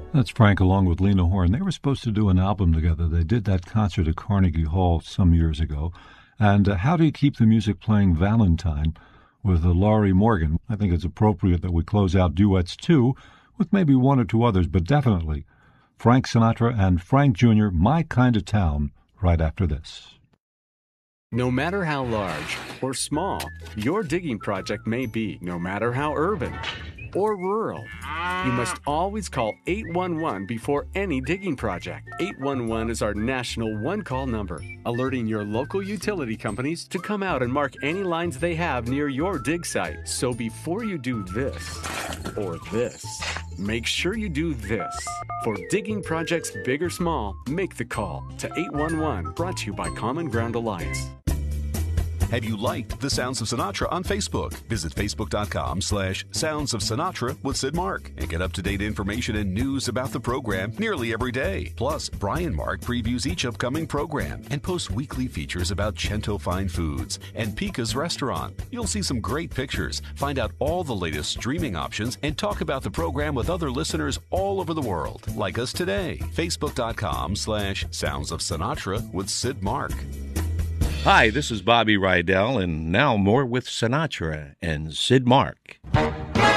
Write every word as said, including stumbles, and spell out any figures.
That's Frank along with Lena Horne. They were supposed to do an album together. They did that concert at Carnegie Hall some years ago. And uh, How Do You Keep the Music Playing Valentine with uh, Laurie Morgan. I think it's appropriate that we close out duets too with maybe one or two others, but definitely Frank Sinatra and Frank Junior, My Kind of Town, right after this. No matter how large or small your digging project may be, no matter how urban or rural, you must always call eight one one before any digging project. eight one one is our national one-call number, alerting your local utility companies to come out and mark any lines they have near your dig site. So before you do this or this, make sure you do this. For digging projects big or small, make the call to eight one one, brought to you by Common Ground Alliance. Have you liked The Sounds of Sinatra on Facebook? Visit facebook.com slash Sounds of Sinatra with Sid Mark and get up-to-date information and news about the program nearly every day. Plus, Brian Mark previews each upcoming program and posts weekly features about Cento Fine Foods and Pika's Restaurant. You'll see some great pictures, find out all the latest streaming options, and talk about the program with other listeners all over the world. Like us today. Facebook.com slash Sounds of Sinatra with Sid Mark. Hi, this is Bobby Rydell, and now more with Sinatra and Sid Mark.